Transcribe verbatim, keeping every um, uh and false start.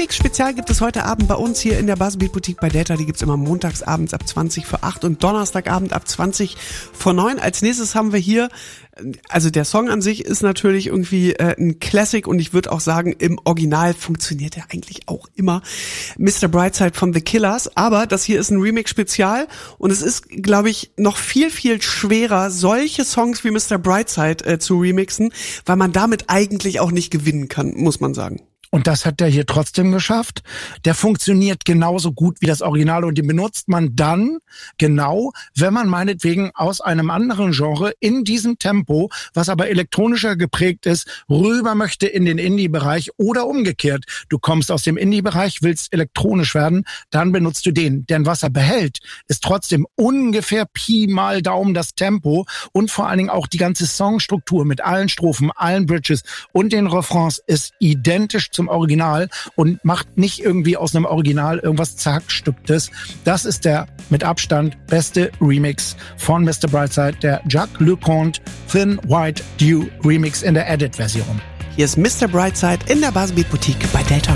Remix-Spezial gibt es heute Abend bei uns hier in der Buzzbeat Boutique bei Delta. Die gibt's immer montags abends ab zwanzig vor acht und Donnerstagabend ab zwanzig vor neun. Als nächstes haben wir hier, also der Song an sich ist natürlich irgendwie äh, ein Classic und ich würde auch sagen, im Original funktioniert er eigentlich auch immer. Mister Brightside von The Killers, aber das hier ist ein Remix-Spezial und es ist, glaube ich, noch viel, viel schwerer, solche Songs wie Mister Brightside äh, zu remixen, weil man damit eigentlich auch nicht gewinnen kann, muss man sagen. Und das hat der hier trotzdem geschafft. Der funktioniert genauso gut wie das Original und den benutzt man dann genau, wenn man meinetwegen aus einem anderen Genre in diesem Tempo, was aber elektronischer geprägt ist, rüber möchte in den Indie-Bereich oder umgekehrt. Du kommst aus dem Indie-Bereich, willst elektronisch werden, dann benutzt du den. Denn was er behält, ist trotzdem ungefähr Pi mal Daumen das Tempo und vor allen Dingen auch die ganze Songstruktur mit allen Strophen, allen Bridges und den Refrains ist identisch zum Original und macht nicht irgendwie aus einem Original irgendwas Zerhackstücktes. Das ist der mit Abstand beste Remix von Mister Brightside, der Jacques Leconte Thin White Dew Remix in der Edit-Version. Hier ist Mister Brightside in der Buzzbeat Boutique bei Delta.